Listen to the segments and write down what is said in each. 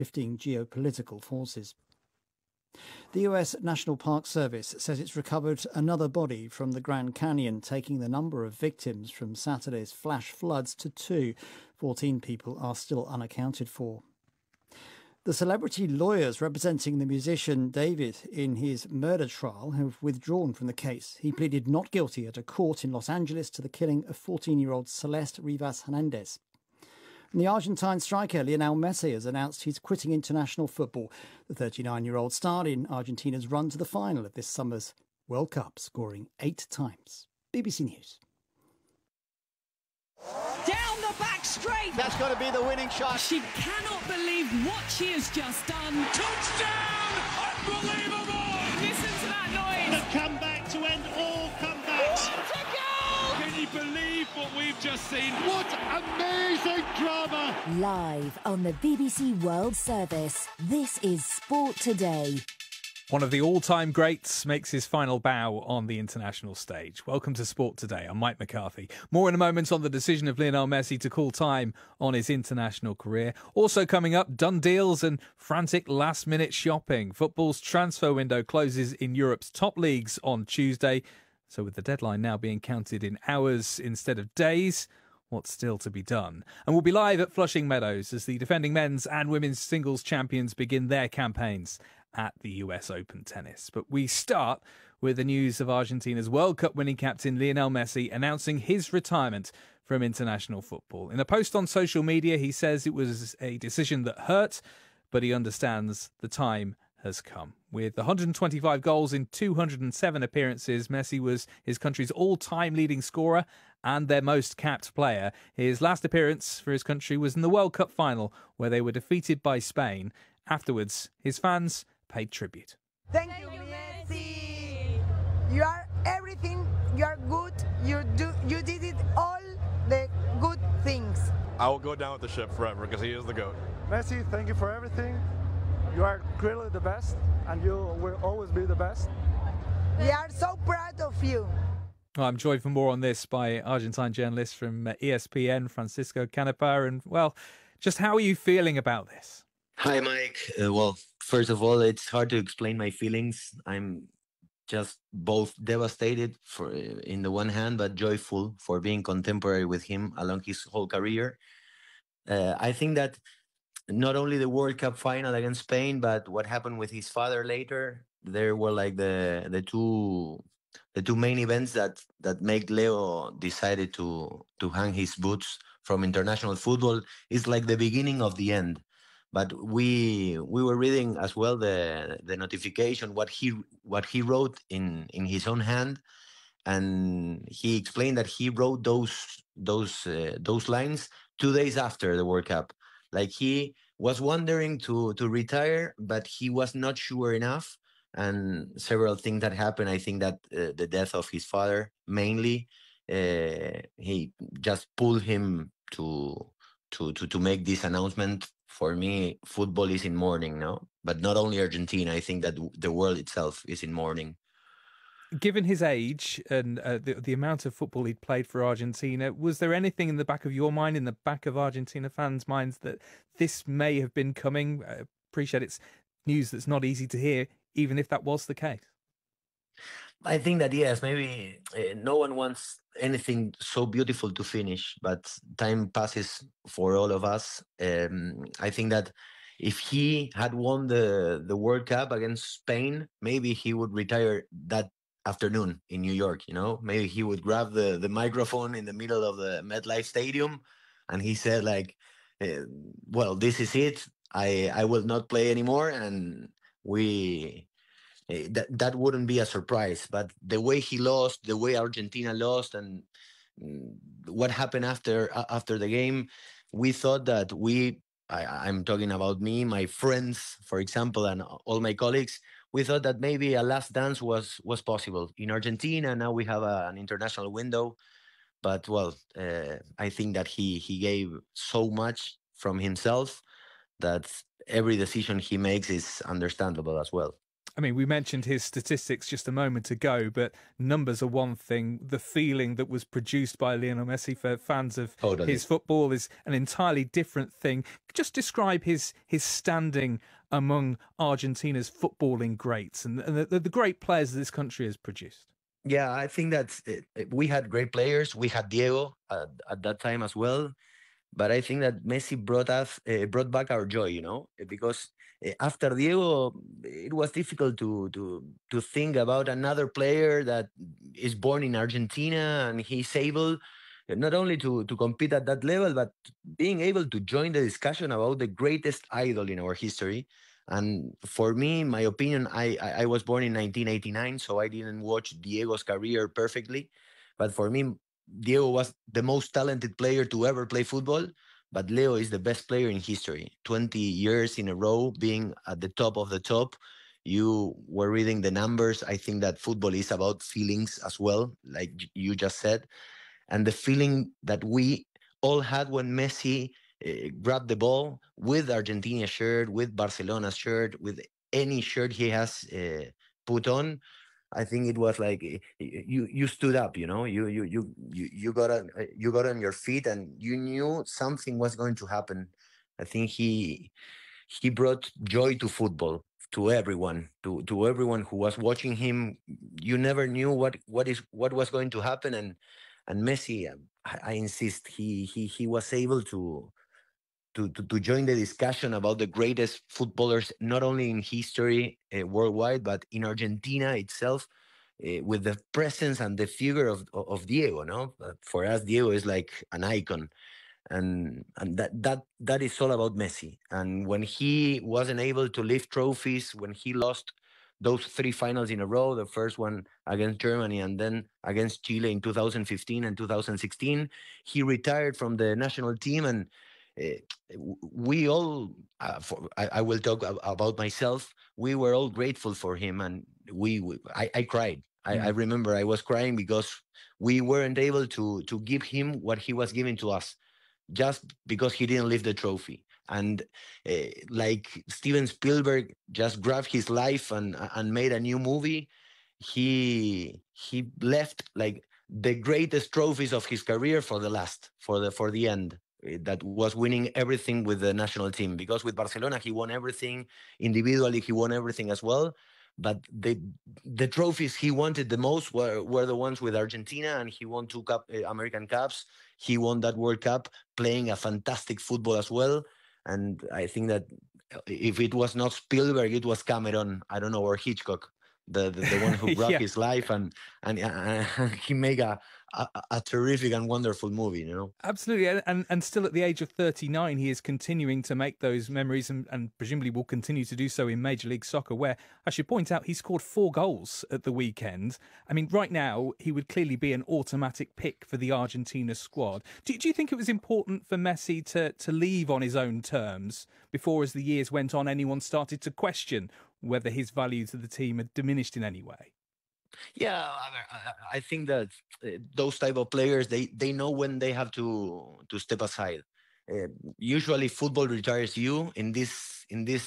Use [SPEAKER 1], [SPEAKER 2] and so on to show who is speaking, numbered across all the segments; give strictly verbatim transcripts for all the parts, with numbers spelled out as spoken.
[SPEAKER 1] shifting geopolitical forces. The U S National Park Service says it's recovered another body from the Grand Canyon, taking the number of victims from Saturday's flash floods to two. Fourteen people are still unaccounted for. The celebrity lawyers representing the musician David in his murder trial have withdrawn from the case. He pleaded not guilty at a court in Los Angeles to the killing of fourteen-year-old Celeste Rivas Hernandez. And the Argentine striker Lionel Messi has announced he's quitting international football. The thirty-nine-year-old starred in Argentina's run to the final of this summer's World Cup, scoring eight times. B B C News.
[SPEAKER 2] Down the back straight.
[SPEAKER 3] That's got to be the winning shot.
[SPEAKER 2] She cannot believe what she has just done.
[SPEAKER 4] Touchdown! Unbelievable!
[SPEAKER 2] Listen to that noise.
[SPEAKER 4] The comeback to end all comebacks.
[SPEAKER 2] What a goal!
[SPEAKER 4] Can you believe what we've just seen?
[SPEAKER 3] What amazing drama!
[SPEAKER 5] Live on the B B C World Service, this is Sport Today.
[SPEAKER 6] One of the all-time greats makes his final bow on the international stage. Welcome to Sport Today. I'm Mike McCarthy. More in a moment on the decision of Lionel Messi to call time on his international career. Also coming up, done deals and frantic last-minute shopping. Football's transfer window closes in Europe's top leagues on Tuesday. So with the deadline now being counted in hours instead of days, what's still to be done? And we'll be live at Flushing Meadows as the defending men's and women's singles champions begin their campaigns at the U S Open tennis. But we start with the news of Argentina's World Cup winning captain Lionel Messi announcing his retirement from international football. In a post on social media, he says it was a decision that hurt, but he understands the time has come. With one hundred twenty-five goals in two hundred seven appearances, Messi was his country's all-time leading scorer and their most capped player. His last appearance for his country was in the World Cup final, where they were defeated by Spain. Afterwards, his fans paid tribute.
[SPEAKER 7] Thank you, Messi. You are everything. You are good. You do. You did it all the good things.
[SPEAKER 8] I will go down with the ship forever because he is the GOAT.
[SPEAKER 9] Messi, thank you for everything. You are clearly the best, and you will always be the best.
[SPEAKER 7] We are so proud of you.
[SPEAKER 6] Well, I'm joined for more on this by Argentine journalist from E S P N, Francisco Canepa. And, well, just how are you feeling about this?
[SPEAKER 10] Hi, Mike. Uh, well, first of all, it's hard to explain my feelings. I'm just both devastated for, uh, in the one hand, but joyful for being contemporary with him along his whole career. Uh, I think that not only the World Cup final against Spain, but what happened with his father later, there were like the the two the two main events that that make Leo decided to to hang his boots from international football. Is like the beginning of the end. But we we were reading as well the the notification, what he what he wrote in, in his own hand, and he explained that he wrote those those uh, those lines two days after the World Cup. Like he was wondering to to retire, but he was not sure enough, and several things that happened. I think that uh, the death of his father mainly, uh, he just pulled him to to to to make this announcement. For me, football is in mourning now, but not only Argentina. I think that the world itself is in mourning.
[SPEAKER 6] Given his age and uh, the, the amount of football he'd played for Argentina, was there anything in the back of your mind, in the back of Argentina fans' minds, that this may have been coming? I appreciate it's news that's not easy to hear, even if that was the case.
[SPEAKER 10] I think that, yes, maybe uh, no one wants anything so beautiful to finish, but time passes for all of us. Um, I think that if he had won the, the World Cup against Spain, maybe he would retire that afternoon in New York, you know? Maybe he would grab the, the microphone in the middle of the MetLife Stadium, and he said, like, uh, well, this is it. I, I will not play anymore, and we... That that wouldn't be a surprise, but the way he lost, the way Argentina lost, and what happened after after the game, we thought that we, I, I'm talking about me, my friends, for example, and all my colleagues, we thought that maybe a last dance was was possible in Argentina. Now we have a, an international window, but well, uh, I think that he he gave so much from himself that every decision he makes is understandable as well.
[SPEAKER 6] I mean, we mentioned his statistics just a moment ago, but numbers are one thing. The feeling that was produced by Lionel Messi for fans of
[SPEAKER 10] Totally.
[SPEAKER 6] his football is an entirely different thing. Just describe his his standing among Argentina's footballing greats and, and the, the great players that this country has produced.
[SPEAKER 10] Yeah, I think that we had great players. We had Diego at, at that time as well. But I think that Messi brought us, uh, brought back our joy, you know, because uh, after Diego, it was difficult to to to think about another player that is born in Argentina and he's able not only to to compete at that level, but being able to join the discussion about the greatest idol in our history. And for me, in my opinion, I I I was born in nineteen eighty-nine, so I didn't watch Diego's career perfectly, but for me, Diego was the most talented player to ever play football, but Leo is the best player in history. twenty years in a row being at the top of the top. You were reading the numbers. I think that football is about feelings as well, like you just said. And the feeling that we all had when Messi uh, grabbed the ball with Argentina shirt, with Barcelona shirt, with any shirt he has uh, put on, I think it was like you you stood up, you know, you you you you you got on you got on your feet and you knew something was going to happen. I think he he brought joy to football, to everyone, to to everyone who was watching him. You never knew what what is what was going to happen, and and Messi, I, I insist, he he he was able to. To, to, to join the discussion about the greatest footballers, not only in history uh, worldwide, but in Argentina itself, uh, with the presence and the figure of, of, of Diego. No, uh, for us, Diego is like an icon, and and that that that is all about Messi. And when he wasn't able to lift trophies, when he lost those three finals in a row, the first one against Germany and then against Chile in two thousand fifteen and two thousand sixteen, he retired from the national team. And uh, we all, uh, for, I, I will talk ab- about myself, we were all grateful for him. And we, we I, I cried. I,
[SPEAKER 6] Mm.
[SPEAKER 10] I remember I was crying because we weren't able to to give him what he was giving to us, just because he didn't lift the trophy. And uh, like Steven Spielberg just grabbed his life and and made a new movie, he he left like the greatest trophies of his career for the last, for the for the end. eh, That was winning everything with the national team, because with Barcelona he won everything individually, he won everything as well. But the the trophies he wanted the most were, were the ones with Argentina, and he won two cup, uh, American Cups. He won that World Cup playing a fantastic football as well. And I think that if it was not Spielberg, it was Cameron, I don't know, or Hitchcock, the the, the one who brought
[SPEAKER 6] Yeah.
[SPEAKER 10] his life, and and, uh, he made a, a a terrific and wonderful movie, you know.
[SPEAKER 6] Absolutely, and, and and still at the age of thirty-nine, he is continuing to make those memories, and, and presumably will continue to do so in Major League Soccer, where I should point out he scored four goals at the weekend. I mean, right now he would clearly be an automatic pick for the Argentina squad. Do, do you think it was important for Messi to to leave on his own terms before, as the years went on, anyone started to question whether his value to the team had diminished in any way?
[SPEAKER 10] Yeah, I, I I think that uh, those type of players, they they know when they have to to step aside. Uh, Usually, football retires you. In this in this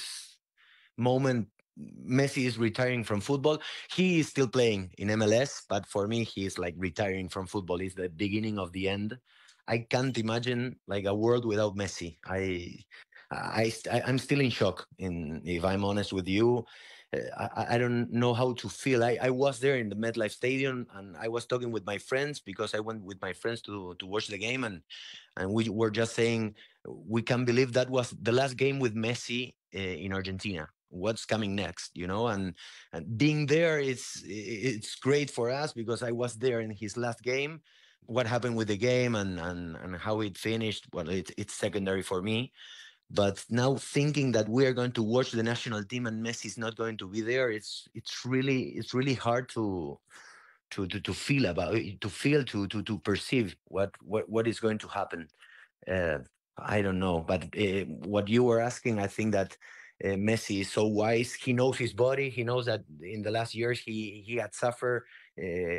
[SPEAKER 10] moment, Messi is retiring from football. He is still playing in M L S, but for me, he is like retiring from football. It's the beginning of the end. I can't imagine like a world without Messi. I I, I I'm still in shock. In If I'm honest with you, uh, I, I don't know how to feel. I, I was there in the MetLife Stadium, and I was talking with my friends, because I went with my friends to to watch the game, and and we were just saying we can't believe that was the last game with Messi uh, in Argentina. What's coming next, you know? And and being there, it's it's great for us, because I was there in his last game. What happened with the game and and and how it finished, well, it, it's secondary for me. But now thinking that we are going to watch the national team and Messi is not going to be there, it's it's really it's really hard to to to, to feel about it, to feel to to to perceive what what what is going to happen. Uh, I don't know, but uh, what you were asking, I think that uh, Messi is so wise. He knows his body. He knows that in the last years he he had suffered uh,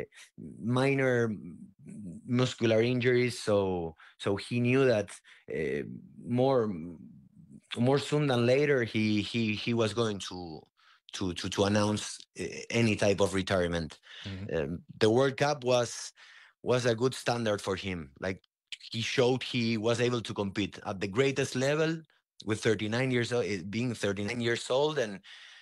[SPEAKER 10] minor muscular injuries, so so he knew that uh, more more soon than later he he he was going to to to to announce uh, any type of retirement. Mm-hmm. Um, the World Cup was was a good standard for him. Like, he showed he was able to compete at the greatest level with thirty-nine years old, being thirty-nine years old, and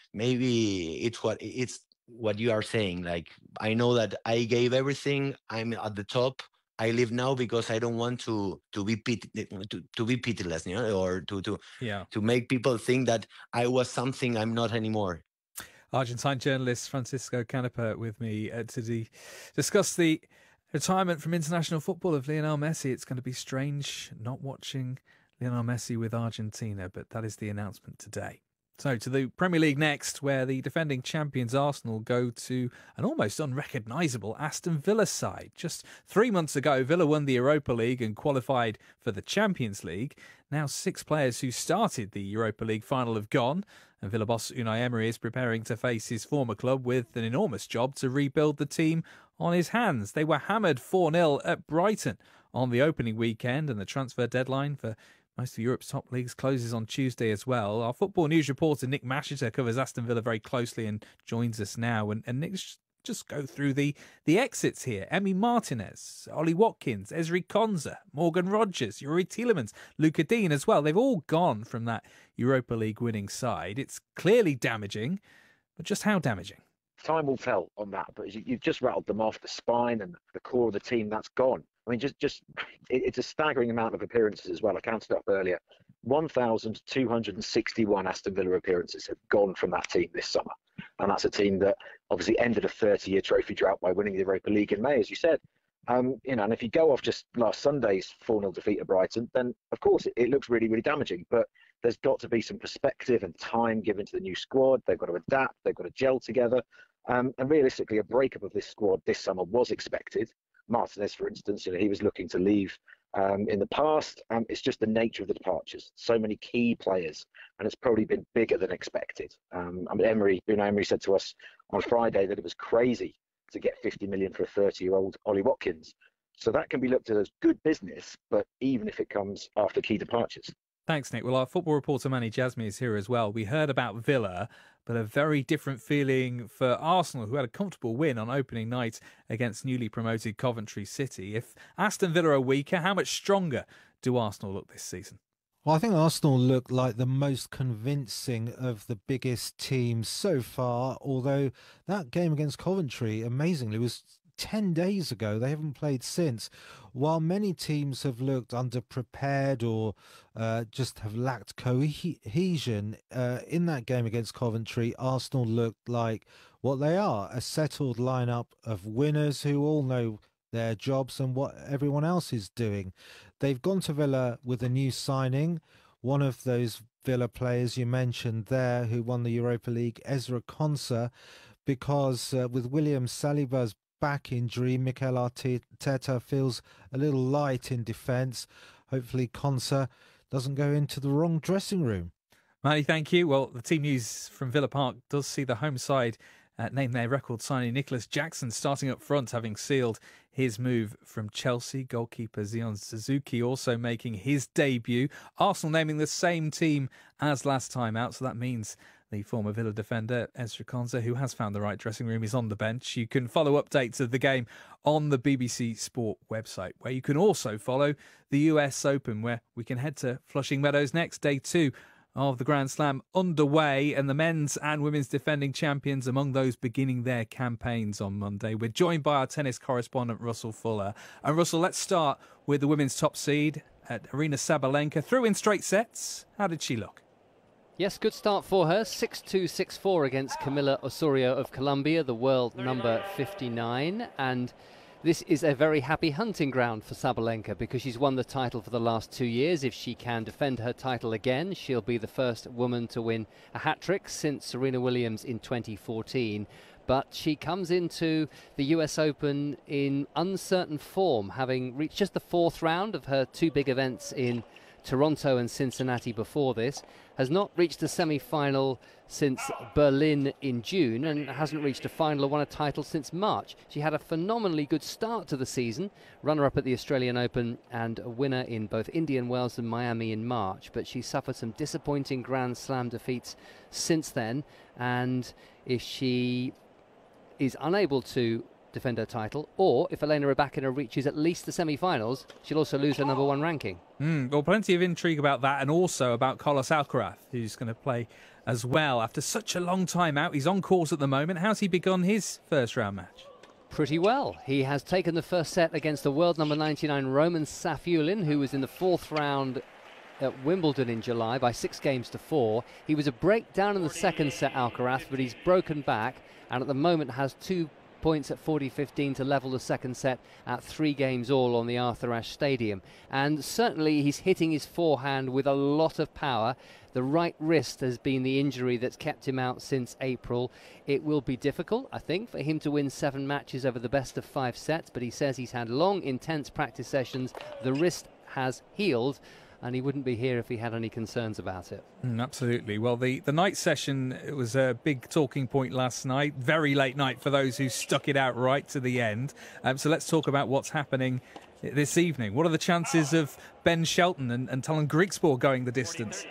[SPEAKER 10] maybe it's what it's what you are saying. Like, I know that I gave everything. I'm at the top. I live now because I don't want to to be pit, to, to be pitiless, you know, or to to
[SPEAKER 6] yeah.
[SPEAKER 10] to make people think that I was something I'm not anymore.
[SPEAKER 6] Argentine journalist Francisco Canepa with me uh, to de- discuss the retirement from international football of Lionel Messi. It's going to be strange not watching Lionel Messi with Argentina, but that is the announcement today. So to the Premier League next, where the defending champions Arsenal go to an almost unrecognisable Aston Villa side. Just three months ago, Villa won the Europa League and qualified for the Champions League. Now six players who started the Europa League final have gone, and Villa boss Unai Emery is preparing to face his former club with an enormous job to rebuild the team on his hands. They were hammered four nil at Brighton on the opening weekend, and the transfer deadline for most of Europe's top leagues closes on Tuesday as well. Our football news reporter Nick Mashiter covers Aston Villa very closely and joins us now. And, and Nick, just go through the, the exits here. Emi Martinez, Ollie Watkins, Ezri Konsa, Morgan Rogers, Yuri Tielemans, Luca Dean as well. They've all gone from that Europa League winning side. It's clearly damaging, but just how damaging?
[SPEAKER 11] Time will tell on that, but you've just rattled them off. The spine and the core of the team, that's gone. I mean, just, just it's a staggering amount of appearances as well. I counted up earlier. one thousand two hundred sixty-one Aston Villa appearances have gone from that team this summer. And that's a team that obviously ended a thirty-year trophy drought by winning the Europa League in May, as you said. Um, you know, and if you go off just last Sunday's four nil defeat at Brighton, then of course it, it looks really, really damaging. But there's got to be some perspective and time given to the new squad. They've got to adapt. They've got to gel together. Um, and realistically, a breakup of this squad this summer was expected. Martinez, for instance, you know, he was looking to leave um, in the past. Um, it's just the nature of the departures. So many key players, and it's probably been bigger than expected. Um, I mean, Emery, you know, Emery said to us on Friday that it was crazy to get fifty million for a thirty-year-old Ollie Watkins. So that can be looked at as good business, but even if it comes after key departures.
[SPEAKER 6] Thanks, Nick. Well, our football reporter Manny Jasmi is here as well. We heard about Villa, but a very different feeling for Arsenal, who had a comfortable win on opening night against newly promoted Coventry City. If Aston Villa are weaker, how much stronger do Arsenal look this season?
[SPEAKER 12] Well, I think Arsenal look like the most convincing of the biggest teams so far, although that game against Coventry, amazingly, was ten days ago. They haven't played since. While many teams have looked underprepared or uh, just have lacked cohesion, uh, in that game against Coventry, Arsenal looked like what they are, a settled lineup of winners who all know their jobs and what everyone else is doing. They've gone to Villa with a new signing, one of those Villa players you mentioned there who won the Europa League, Ezri Konsa, because uh, with William Saliba's back injury, Mikel Arteta feels a little light in defence. Hopefully Konsa doesn't go into the wrong dressing room.
[SPEAKER 6] Manny, thank you. Well, the team news from Villa Park does see the home side uh, name their record signing Nicholas Jackson starting up front, having sealed his move from Chelsea. Goalkeeper Zion Suzuki also making his debut. Arsenal naming the same team as last time out, so that means the former Villa defender Ezri Konsa, who has found the right dressing room, is on the bench. You can follow updates of the game on the B B C Sport website, where you can also follow the U S Open, where we can head to Flushing Meadows next. Day two of the Grand Slam underway, and the men's and women's defending champions among those beginning their campaigns on Monday. We're joined by our tennis correspondent Russell Fuller. And Russell, let's start with the women's top seed at Aryna Sabalenka. Through in straight sets. How did she look?
[SPEAKER 13] Yes, good start for her. six two, six four against Camila Osorio of Colombia, the world number fifty-nine. And this is a very happy hunting ground for Sabalenka because she's won the title for the last two years. If she can defend her title again, she'll be the first woman to win a hat-trick since Serena Williams in twenty fourteen. But she comes into the U S Open in uncertain form, having reached just the fourth round of her two big events in Toronto and Cincinnati before this, has not reached a semi-final since Berlin in June, and hasn't reached a final or won a title since March. She had a phenomenally good start to the season, runner-up at the Australian Open and a winner in both Indian Wells and Miami in March, but she suffered some disappointing Grand Slam defeats since then, and if she is unable to defend her title, or if Elena Rybakina reaches at least the semi-finals, she'll also lose her number one ranking.
[SPEAKER 6] Mm, well, plenty of intrigue about that, and also about Carlos Alcaraz, who's going to play as well after such a long time out. He's on course at the moment. How's he begun his first round match?
[SPEAKER 13] Pretty well. He has taken the first set against the world number ninety-nine Roman Safiullin, who was in the fourth round at Wimbledon in July by six games to four. He was a break down in the second set, Alcaraz, but he's broken back and at the moment has two points at forty fifteen to level the second set at three games all on the Arthur Ashe Stadium. And certainly he's hitting his forehand with a lot of power. The right wrist has been the injury that's kept him out since April. It will be difficult, I think, for him to win seven matches over the best of five sets, but he says he's had long, intense practice sessions. The wrist has healed, and he wouldn't be here if he had any concerns about it.
[SPEAKER 6] Mm, absolutely. Well, the, the night session, it was a big talking point last night. Very late night for those who stuck it out right to the end. Um, so let's talk about what's happening this evening. What are the chances of Ben Shelton and, and Talon Griekspoor going the distance?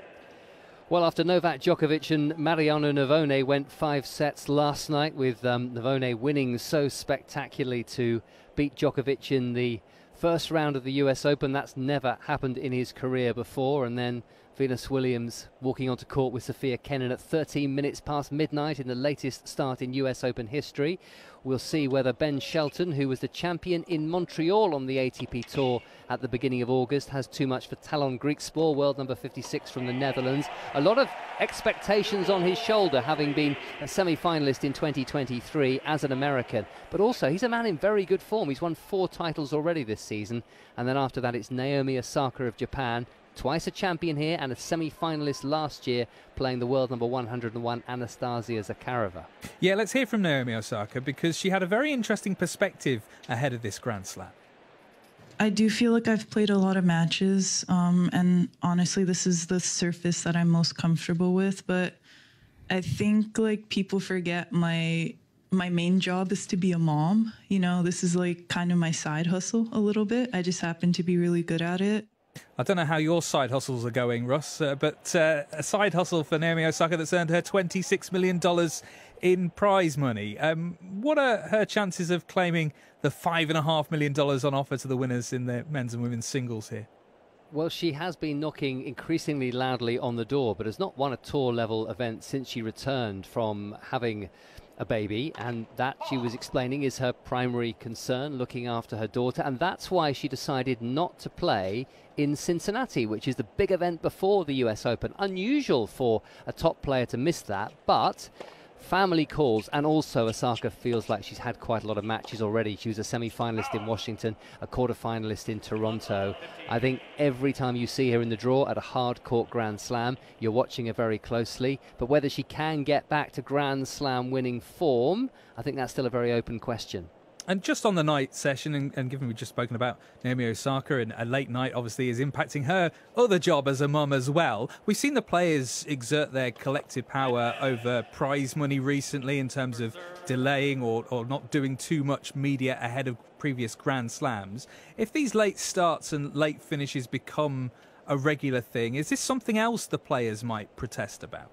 [SPEAKER 13] Well, after Novak Djokovic and Mariano Navone went five sets last night, with um, Navone winning so spectacularly to beat Djokovic in the first round of the U S Open. That's never happened in his career before. And then Venus Williams walking onto court with Sophia Kenin at thirteen minutes past midnight in the latest start in U S Open history. We'll see whether Ben Shelton, who was the champion in Montreal on the A T P Tour at the beginning of August, has too much for Talon Griekspoor, world number fifty-six from the Netherlands. A lot of expectations on his shoulder, having been a semi-finalist in twenty twenty-three as an American. But also, he's a man in very good form. He's won four titles already this season. And then after that, it's Naomi Osaka of Japan, twice a champion here and a semi-finalist last year, playing the world number one hundred and one Anastasia Zakharova.
[SPEAKER 6] Yeah, let's hear from Naomi Osaka, because she had a very interesting perspective ahead of this Grand Slam.
[SPEAKER 14] I do feel like I've played a lot of matches, um, and honestly, this is the surface that I'm most comfortable with, but I think like people forget my my main job is to be a mom. You know, this is like kind of my side hustle a little bit. I just happen to be really good at it.
[SPEAKER 6] I don't know how your side hustles are going, Russ, uh, but uh, a side hustle for Naomi Osaka that's earned her twenty-six million dollars in prize money. Um, what are her chances of claiming the five point five million dollars on offer to the winners in the men's and women's singles here?
[SPEAKER 13] Well, she has been knocking increasingly loudly on the door, but has not won a tour-level event since she returned from having a baby, and that, she was explaining, is her primary concern, looking after her daughter, and that's why she decided not to play in Cincinnati, which is the big event before the U S Open. Unusual for a top player to miss that, but family calls, and also Osaka feels like she's had quite a lot of matches already. She was a semi-finalist in Washington, a quarter-finalist in Toronto. I think every time you see her in the draw at a hard-court Grand Slam, you're watching her very closely. But whether she can get back to Grand Slam winning form, I think that's still a very open question.
[SPEAKER 6] And just on the night session, and, and given we've just spoken about Naomi Osaka, and a late night obviously is impacting her other job as a mum as well, we've seen the players exert their collective power over prize money recently in terms of delaying or, or not doing too much media ahead of previous Grand Slams. If these late starts and late finishes become a regular thing, is this something else the players might protest about?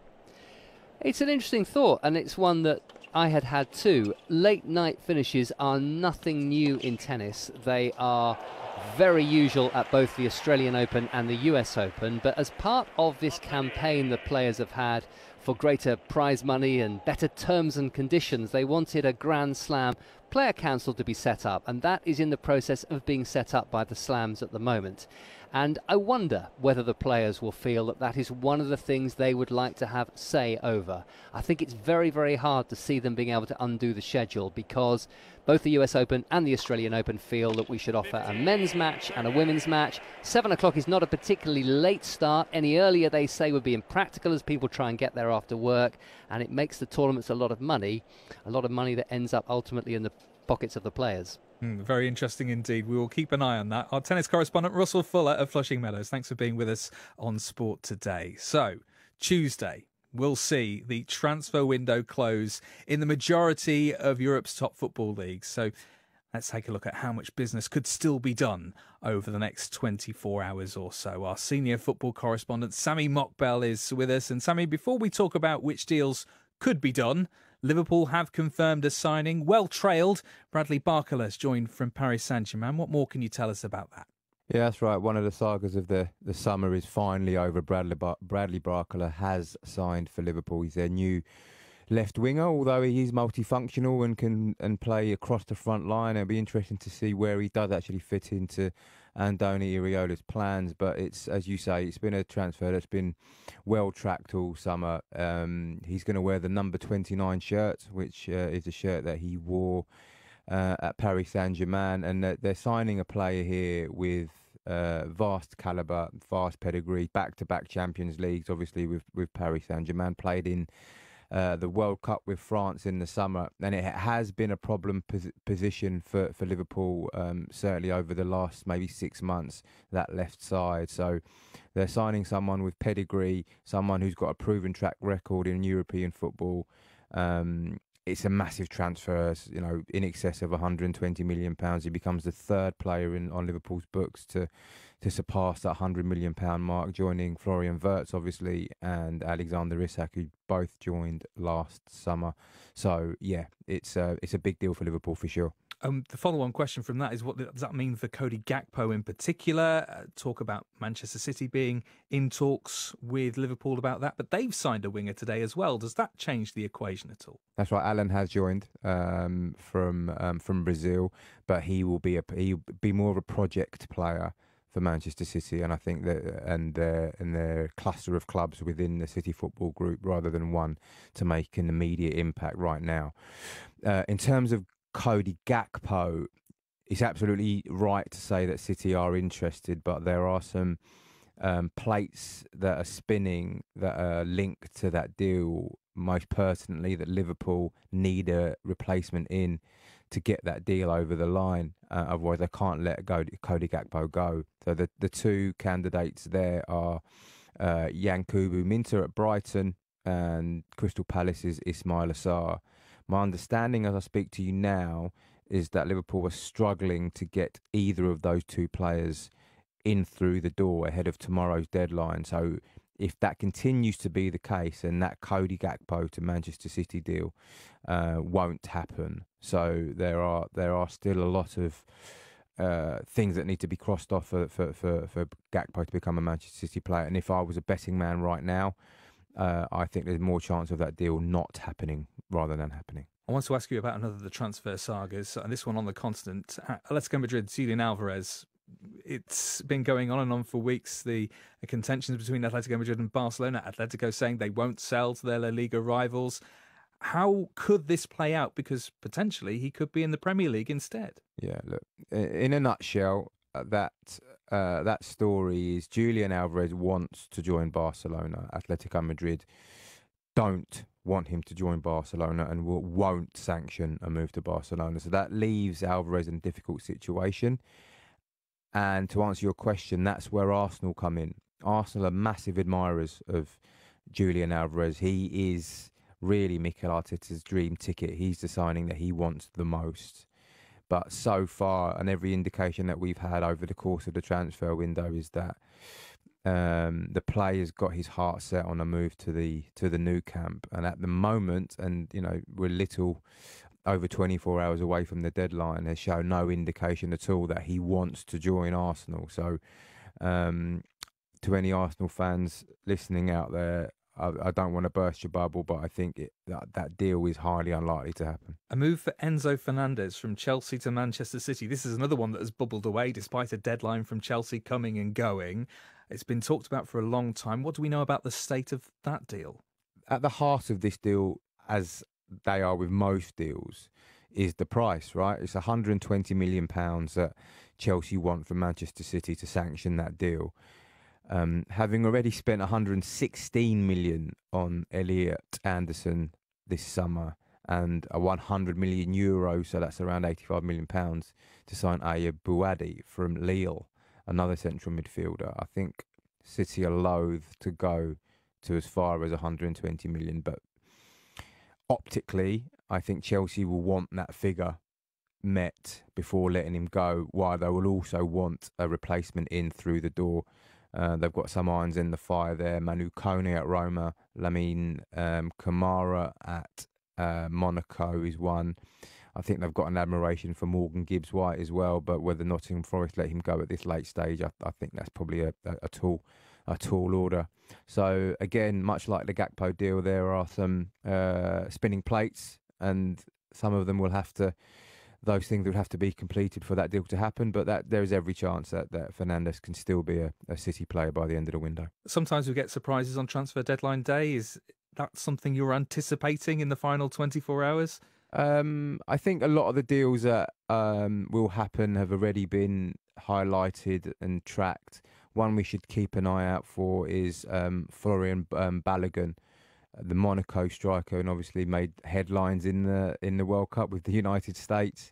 [SPEAKER 13] It's an interesting thought, and it's one that I had had too. Late night finishes are nothing new in tennis. They are very usual at both the Australian Open and the U S Open, but as part of this campaign the players have had for greater prize money and better terms and conditions, they wanted a Grand Slam Player Council to be set up, and that is in the process of being set up by the Slams at the moment. And I wonder whether the players will feel that that is one of the things they would like to have say over. I think it's very, very hard to see them being able to undo the schedule, because both the U S Open and the Australian Open feel that we should offer a men's match and a women's match. Seven o'clock is not a particularly late start. Any earlier, they say, would be impractical as people try and get there after work, and it makes the tournaments a lot of money, a lot of money that ends up ultimately in the pockets of the players.
[SPEAKER 6] Mm, very interesting indeed. We will keep an eye on that. Our tennis correspondent, Russell Fuller of Flushing Meadows. Thanks for being with us on Sport Today. So, Tuesday, we'll see the transfer window close in the majority of Europe's top football leagues. So, let's take a look at how much business could still be done over the next twenty-four hours or so. Our senior football correspondent, Sami Mokbel, is with us. And Sami, before we talk about which deals could be done, Liverpool have confirmed a signing. Well trailed, Bradley Barcola has joined from Paris Saint-Germain. What more can you tell us about that?
[SPEAKER 15] Yeah, that's right. One of the sagas of the, the summer is finally over. Bradley, Bar- Bradley Barcola has signed for Liverpool. He's their new left winger, although he is multifunctional and can and play across the front line. It'll be interesting to see where he does actually fit into Andoni Iraola's plans. But it's, as you say, it's been a transfer that's been well tracked all summer. Um, he's going to wear the number twenty-nine shirt, which uh, is a shirt that he wore uh, at Paris Saint-Germain, and uh, they're signing a player here with uh, vast calibre, vast pedigree, back-to-back Champions Leagues, obviously with with Paris Saint-Germain, played in Uh, the World Cup with France in the summer, and it has been a problem pos- position for, for Liverpool, um, certainly over the last maybe six months, that left side. So they're signing someone with pedigree, someone who's got a proven track record in European football. Um, it's a massive transfer, you know, in excess of one hundred twenty million pounds. He becomes the third player in on Liverpool's books to to surpass that one hundred million pound mark, joining Florian Wirtz, obviously, and Alexander Isak, who both joined last summer. So, yeah, it's a, it's a big deal for Liverpool for sure.
[SPEAKER 6] Um, the follow-on question from that is, what does that mean for Cody Gakpo in particular? Uh, talk about Manchester City being in talks with Liverpool about that, but they've signed a winger today as well. Does that change the equation at all?
[SPEAKER 15] That's right. Alan has joined um, from um, from Brazil, but he will be a he'll be more of a project player for Manchester City, and I think that and their and their cluster of clubs within the City Football Group, rather than one to make an immediate impact right now. Uh, in terms of Cody Gakpo, it's absolutely right to say that City are interested, but there are some um, plates that are spinning that are linked to that deal. Most pertinently, that Liverpool need a replacement in to get that deal over the line. Uh, otherwise, they can't let go, Cody Gakpo go. So the, the two candidates there are uh, Yankubu Minter at Brighton and Crystal Palace's Ismail Assar. My understanding as I speak to you now is that Liverpool was struggling to get either of those two players in through the door ahead of tomorrow's deadline. So if that continues to be the case, and that Cody Gakpo to Manchester City deal uh, won't happen. So there are there are still a lot of uh, things that need to be crossed off for, for, for, for Gakpo to become a Manchester City player. And if I was a betting man right now, uh, I think there's more chance of that deal not happening rather than happening.
[SPEAKER 6] I want to ask you about another of the transfer sagas, and this one on the continent. Atletico Madrid, Julian Alvarez. It's been going on and on for weeks, the contentions between Atletico Madrid and Barcelona. Atletico saying they won't sell to their La Liga rivals. How could this play out? Because potentially he could be in the Premier League instead.
[SPEAKER 15] Yeah, look, in a nutshell, that uh, that story is Julian Alvarez wants to join Barcelona. Atletico Madrid don't want him to join Barcelona and will, won't sanction a move to Barcelona. So that leaves Alvarez in a difficult situation. And to answer your question, that's where Arsenal come in. Arsenal are massive admirers of Julian Alvarez. He is really Mikel Arteta's dream ticket. He's the signing that he wants the most. But so far, and every indication that we've had over the course of the transfer window is that um, the player's got his heart set on a move to the to the Nou Camp. And at the moment, and you know, we're little over twenty-four hours away from the deadline, has shown no indication at all that he wants to join Arsenal. So um, to any Arsenal fans listening out there, I, I don't want to burst your bubble, but I think it, that, that deal is highly unlikely to happen.
[SPEAKER 6] A move for Enzo Fernandez from Chelsea to Manchester City. This is another one that has bubbled away despite a deadline from Chelsea coming and going. It's been talked about for a long time. What do we know about the state of that deal?
[SPEAKER 15] At the heart of this deal, as they are with most deals, is the price, right? It's one hundred twenty million pounds that Chelsea want from Manchester City to sanction that deal. Um, having already spent one hundred sixteen million on Elliot Anderson this summer, and a one hundred million euro, so that's around eighty-five million pounds, to sign Aya Bouadi from Lille, another central midfielder. I think City are loath to go to as far as one hundred twenty million, but optically, I think Chelsea will want that figure met before letting him go, while they will also want a replacement in through the door. Uh, they've got some irons in the fire there. Manu Kone at Roma, Lamine um, Kamara at uh, Monaco is one. I think they've got an admiration for Morgan Gibbs-White as well, but whether Nottingham Forest let him go at this late stage, I, I think that's probably a, a, a tall a tall order. So again, much like the Gakpo deal, there are some uh, spinning plates, and some of them will have to, those things would have to be completed for that deal to happen. But that there is every chance that, that Fernandes can still be a, a City player by the end of the window.
[SPEAKER 6] Sometimes we get surprises on transfer deadline day. Is that something you're anticipating in the final twenty-four hours?
[SPEAKER 15] Um, I think a lot of the deals that um, will happen have already been highlighted and tracked. One we should keep an eye out for is um, Florian um, Balogun, the Monaco striker, and obviously made headlines in the in the World Cup with the United States.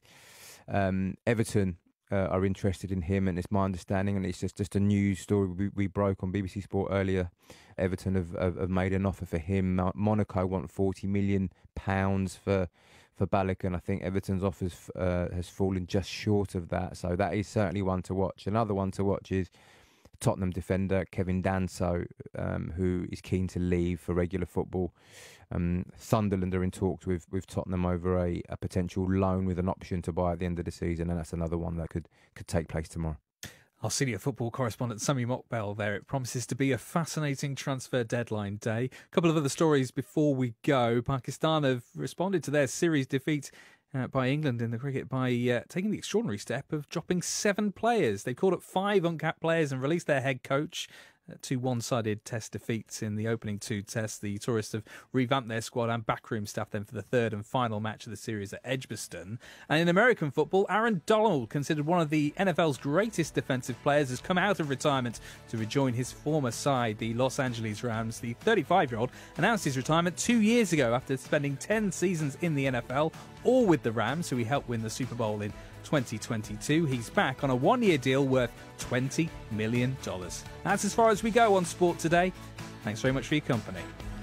[SPEAKER 15] Um, Everton uh, are interested in him, and it's my understanding, and it's just, just a news story we, we broke on B B C Sport earlier. Everton have, have, have made an offer for him. Monaco want forty million pounds for for Balogun. I think Everton's offer uh, has fallen just short of that, so that is certainly one to watch. Another one to watch is Tottenham defender Kevin Danso, um, who is keen to leave for regular football. Um, Sunderland are in talks with, with Tottenham over a, a potential loan with an option to buy at the end of the season, and that's another one that could, could take place tomorrow.
[SPEAKER 6] Our senior football correspondent Sami Mokbel there. It promises to be a fascinating transfer deadline day. A couple of other stories before we go. Pakistan have responded to their series defeat Uh, by England in the cricket by uh, taking the extraordinary step of dropping seven players. They called up five uncapped players and released their head coach. Uh, two one-sided test defeats in the opening two tests. The tourists have revamped their squad and backroom staff then for the third and final match of the series at Edgbaston. And in American football, Aaron Donald, considered one of the N F L's greatest defensive players, has come out of retirement to rejoin his former side, the Los Angeles Rams. The thirty-five-year-old announced his retirement two years ago after spending ten seasons in the N F L, all with the Rams, who he helped win the Super Bowl in twenty twenty-two. He's back on a one-year deal worth twenty million dollars. That's as far as we go on Sport Today. Thanks very much for your company.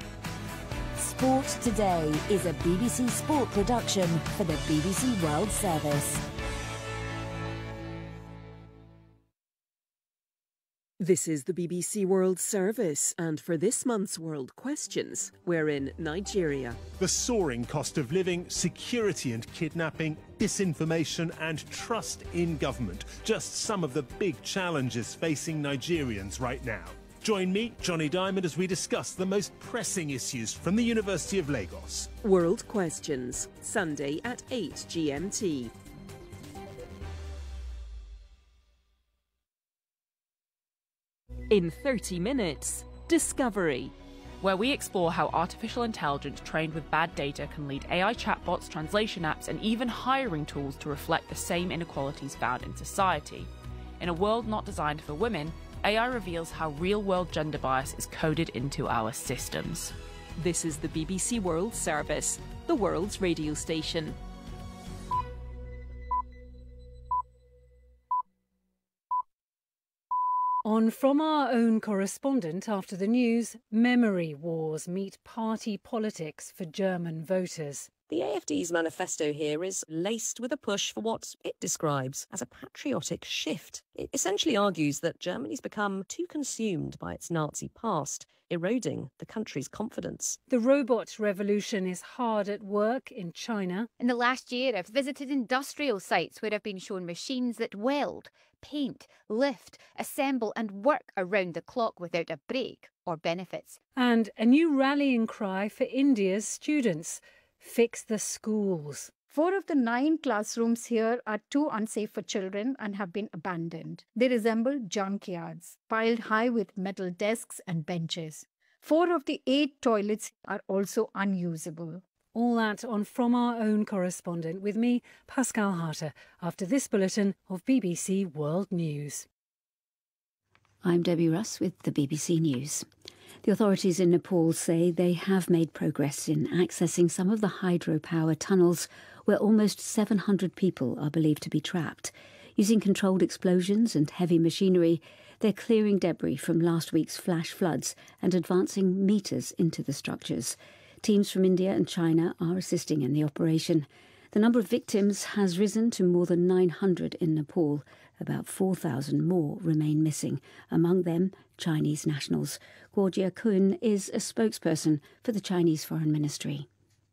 [SPEAKER 5] Sport Today is a B B C Sport production for the B B C World Service.
[SPEAKER 16] This is the B B C World Service, and for this month's World Questions, we're in Nigeria.
[SPEAKER 17] The soaring cost of living, security and kidnapping, disinformation and trust in government. Just some of the big challenges facing Nigerians right now. Join me, Johnny Diamond, as we discuss the most pressing issues from the University of Lagos.
[SPEAKER 16] World Questions, Sunday at eight G M T. In thirty minutes, Discovery,
[SPEAKER 18] where we explore how artificial intelligence trained with bad data can lead A I chatbots, translation apps, and even hiring tools to reflect the same inequalities found in society. In a world not designed for women, A I reveals how real-world gender bias is coded into our systems.
[SPEAKER 16] This is the B B C World Service, the world's radio station.
[SPEAKER 19] On From Our Own Correspondent, after the news, memory wars meet party politics for German voters.
[SPEAKER 20] The A F D's manifesto here is laced with a push for what it describes as a patriotic shift. It essentially argues that Germany's become too consumed by its Nazi past, eroding the country's confidence.
[SPEAKER 19] The robot revolution is hard at work in China.
[SPEAKER 21] In the last year, I've visited industrial sites where I've been shown machines that weld, paint, lift, assemble and work around the clock without a break or benefits.
[SPEAKER 19] And a new rallying cry for India's students: fix the schools.
[SPEAKER 22] Four of the nine classrooms here are too unsafe for children and have been abandoned. They resemble junkyards, piled high with metal desks and benches. Four of the eight toilets are also unusable.
[SPEAKER 19] All that on From Our Own Correspondent with me, Pascal Harter, after this bulletin of B B C World News.
[SPEAKER 23] I'm Debbie Russ with the B B C News.
[SPEAKER 1] The authorities in Nepal say they have made progress in accessing some of the hydropower tunnels where almost seven hundred people are believed to be trapped. Using controlled explosions and heavy machinery, they're clearing debris from last week's flash floods and advancing metres into the structures. Teams from India and China are assisting in the operation. The number of victims has risen to more than nine hundred in Nepal. About four thousand more remain missing, among them Chinese nationals. Guo Jiakun is a spokesperson for the Chinese Foreign Ministry.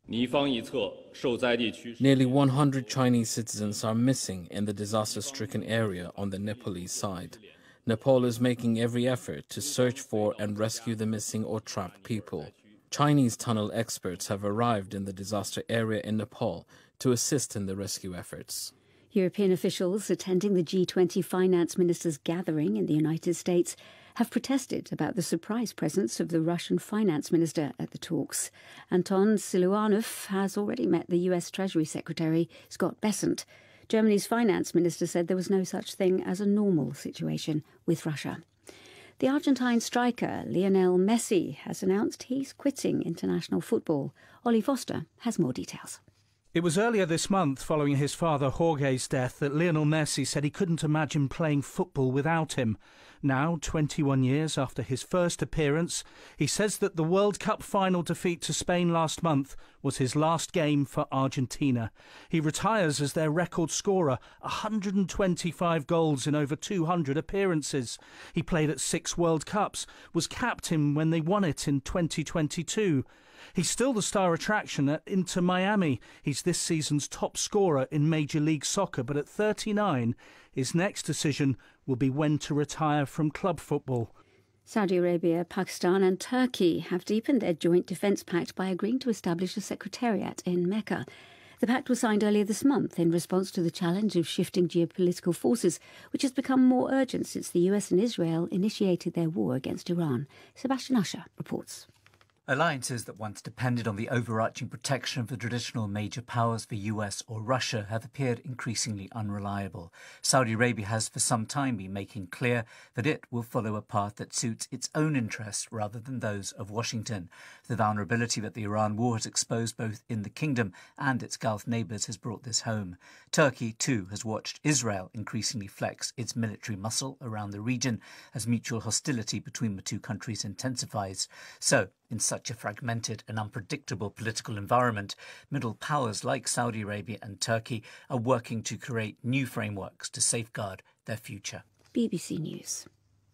[SPEAKER 2] Nearly one hundred Chinese citizens are missing in the disaster-stricken area on the Nepalese side. Nepal is making every effort to search for and rescue the missing or trapped people. Chinese tunnel experts have arrived in the disaster area in Nepal to assist in the rescue efforts.
[SPEAKER 1] European officials attending the G twenty finance ministers' gathering in the United States have protested about the surprise presence of the Russian finance minister at the talks. Anton Siluanov has already met the U S Treasury Secretary Scott Bessent. Germany's finance minister said there was no such thing as a normal situation with Russia. The Argentine striker Lionel Messi has announced he's quitting international football. Ollie Foster has more details.
[SPEAKER 23] It was earlier this month, following his father Jorge's death, that Lionel Messi said he couldn't imagine playing football without him. Now, twenty-one years after his first appearance, he says that the World Cup final defeat to Spain last month was his last game for Argentina. He retires as their record scorer, one hundred twenty-five goals in over two hundred appearances. He played at six World Cups, was captain when they won it in twenty twenty-two. He's still the star attraction at Inter Miami. He's this season's top scorer in Major League Soccer, but at thirty-nine, his next decision will be when to retire from club football.
[SPEAKER 1] Saudi Arabia, Pakistan and Turkey have deepened their joint defence pact by agreeing to establish a secretariat in Mecca. The pact was signed earlier this month in response to the challenge of shifting geopolitical forces, which has become more urgent since the U S and Israel initiated their war against Iran. Sebastian Usher reports.
[SPEAKER 24] Alliances that once depended on the overarching protection of the traditional major powers, the U S or Russia, have appeared increasingly unreliable. Saudi Arabia has for some time been making clear that it will follow a path that suits its own interests rather than those of Washington. The vulnerability that the Iran war has exposed both in the kingdom and its Gulf neighbours has brought this home. Turkey, too, has watched Israel increasingly flex its military muscle around the region as mutual hostility between the two countries intensifies. So, in such a fragmented and unpredictable political environment, middle powers like Saudi Arabia and Turkey are working to create new frameworks to safeguard their future.
[SPEAKER 1] B B C News.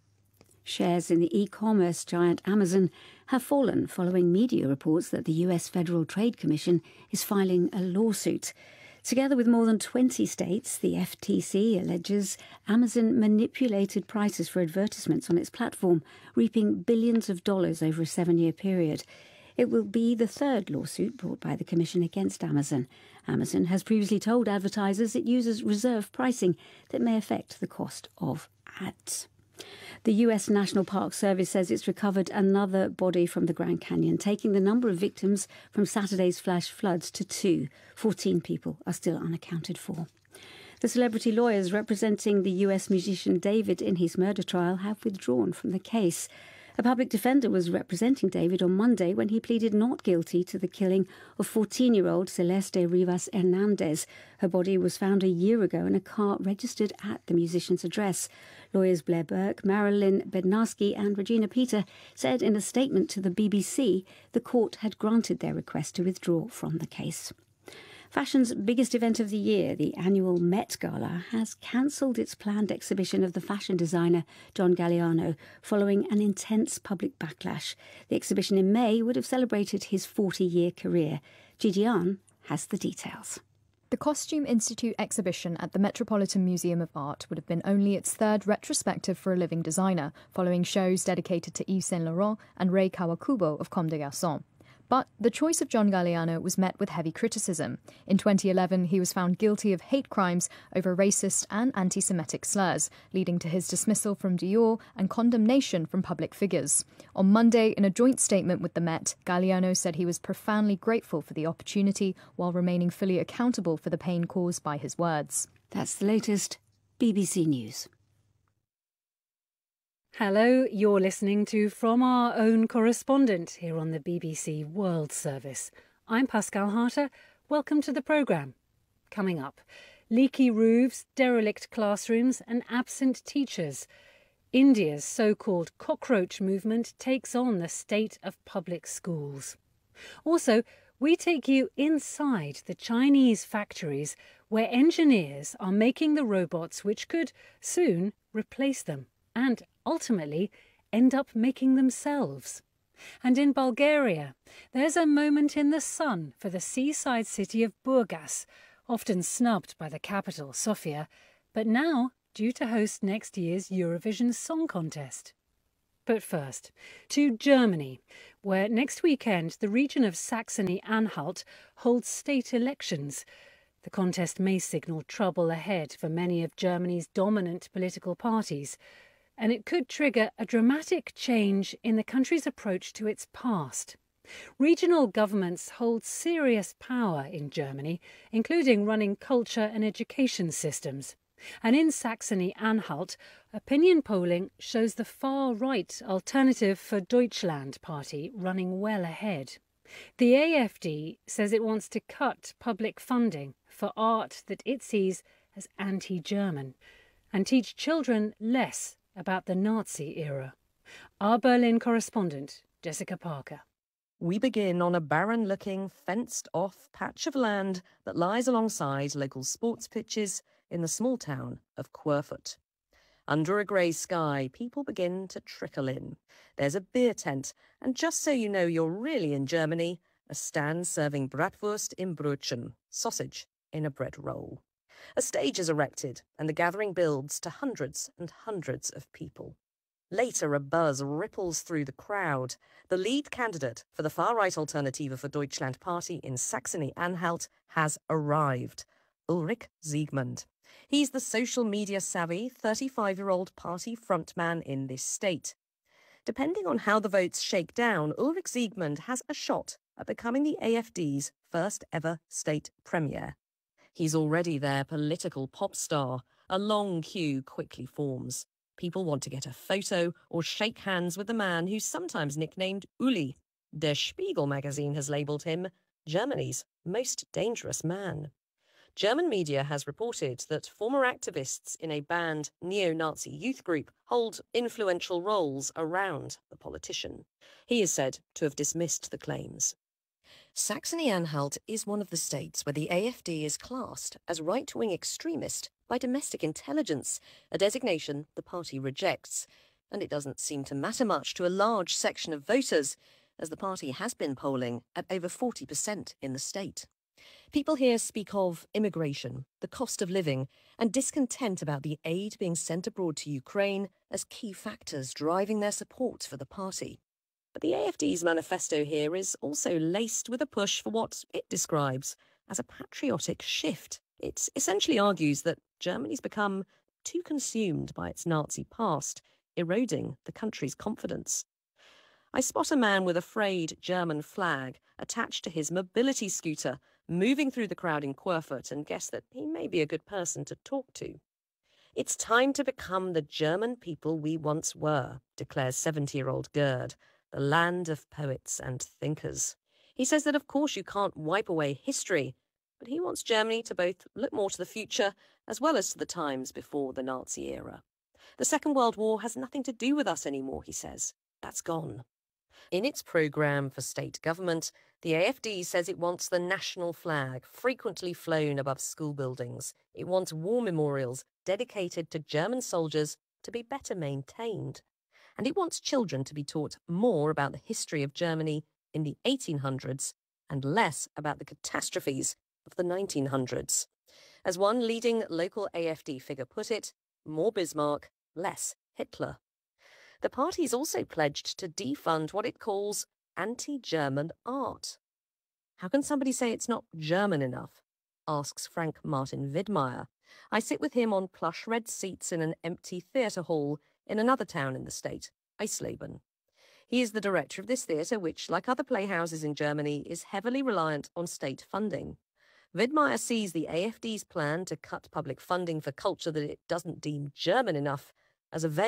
[SPEAKER 1] Shares in the e-commerce giant Amazon have fallen following media reports that the U S Federal Trade Commission is filing a lawsuit. Together with more than twenty states, the F T C alleges Amazon manipulated prices for advertisements on its platform, reaping billions of dollars over a seven-year period. It will be the third lawsuit brought by the Commission against Amazon. Amazon has previously told advertisers it uses reserve pricing that may affect the cost of ads. The U S National Park Service says it's recovered another body from the Grand Canyon, taking the number of victims from Saturday's flash floods to two. Fourteen people are still unaccounted for. The celebrity lawyers representing the U S musician David in his murder trial have withdrawn from the case. A public defender was representing David on Monday when he pleaded not guilty to the killing of fourteen-year-old Celeste Rivas Hernandez. Her body was found a year ago in a car registered at the musician's address. Lawyers Blair Burke, Marilyn Bednarski and Regina Peter said in a statement to the B B C the court had granted their request to withdraw from the case. Fashion's biggest event of the year, the annual Met Gala, has cancelled its planned exhibition of the fashion designer John Galliano following an intense public backlash. The exhibition in May would have celebrated his forty-year career. Gigi Ahn has the details.
[SPEAKER 25] The Costume Institute exhibition at the Metropolitan Museum of Art would have been only its third retrospective for a living designer, following shows dedicated to Yves Saint Laurent and Rei Kawakubo of Comme des Garçons. But the choice of John Galliano was met with heavy criticism. In twenty eleven, he was found guilty of hate crimes over racist and anti-Semitic slurs, leading to his dismissal from Dior and condemnation from public figures. On Monday, in a joint statement with the Met, Galliano said he was profoundly grateful for the opportunity while remaining fully accountable for the pain caused by his words.
[SPEAKER 1] That's the latest B B C News.
[SPEAKER 19] Hello, you're listening to From Our Own Correspondent here on the B B C World Service. I'm Pascal Harter. Welcome to the programme. Coming up, leaky roofs, derelict classrooms and absent teachers. India's so-called cockroach movement takes on the state of public schools. Also, we take you inside the Chinese factories where engineers are making the robots which could soon replace them and ultimately end up making themselves. And in Bulgaria, there's a moment in the sun for the seaside city of Burgas, often snubbed by the capital, Sofia, but now due to host next year's Eurovision Song Contest. But first, to Germany, where next weekend the region of Saxony-Anhalt holds state elections. The contest may signal trouble ahead for many of Germany's dominant political parties, and it could trigger a dramatic change in the country's approach to its past. Regional governments hold serious power in Germany, including running culture and education systems. And in Saxony-Anhalt, opinion polling shows the far-right Alternative for Deutschland party running well ahead. The A F D says it wants to cut public funding for art that it sees as anti-German and teach children less about the Nazi era. Our Berlin correspondent, Jessica Parker.
[SPEAKER 20] We begin on a barren-looking, fenced-off patch of land that lies alongside local sports pitches in the small town of Querfurt. Under a grey sky, people begin to trickle in. There's a beer tent, and just so you know you're really in Germany, a stand serving Bratwurst im Brötchen, sausage in a bread roll. A stage is erected, and the gathering builds to hundreds and hundreds of people. Later, a buzz ripples through the crowd. The lead candidate for the far-right Alternative for Deutschland party in Saxony-Anhalt has arrived, Ulrich Siegmund. He's the social media-savvy thirty-five-year-old party frontman in this state. Depending on how the votes shake down, Ulrich Siegmund has a shot at becoming the A F D's first-ever state premier. He's already their political pop star. A long queue quickly forms. People want to get a photo or shake hands with the man who's sometimes nicknamed Uli. Der Spiegel magazine has labelled him Germany's most dangerous man. German media has reported that former activists in a banned neo-Nazi youth group hold influential roles around the politician. He is said to have dismissed the claims. Saxony-Anhalt is one of the states where the A F D is classed as right-wing extremist by domestic intelligence, a designation the party rejects. And it doesn't seem to matter much to a large section of voters, as the party has been polling at over forty percent in the state. People here speak of immigration, the cost of living, and discontent about the aid being sent abroad to Ukraine as key factors driving their support for the party. But the A F D's manifesto here is also laced with a push for what it describes as a patriotic shift. It essentially argues that Germany's become too consumed by its Nazi past, eroding the country's confidence. I spot a man with a frayed German flag attached to his mobility scooter, moving through the crowd in Querfurt, and guess that he may be a good person to talk to. It's time to become the German people we once were, declares seventy-year-old Gerd, the land of poets and thinkers. He says that of course you can't wipe away history, but he wants Germany to both look more to the future as well as to the times before the Nazi era. The Second World War has nothing to do with us anymore, he says. That's gone. In its programme for state government, the A F D says it wants the national flag frequently flown above school buildings. It wants war memorials dedicated to German soldiers to be better maintained. And it wants children to be taught more about the history of Germany in the eighteen hundreds and less about the catastrophes of the nineteen hundreds. As one leading local A F D figure put it, more Bismarck, less Hitler. The party's also pledged to defund what it calls anti-German art. How can somebody say it's not German enough? Asks Frank Martin Widmeyer. I sit with him on plush red seats in an empty theatre hall in another town in the state, Eisleben. He is the director of this theatre, which, like other playhouses in Germany, is heavily reliant on state funding. Widmeyer sees the A F D's plan to cut public funding for culture that it doesn't deem German enough as a vague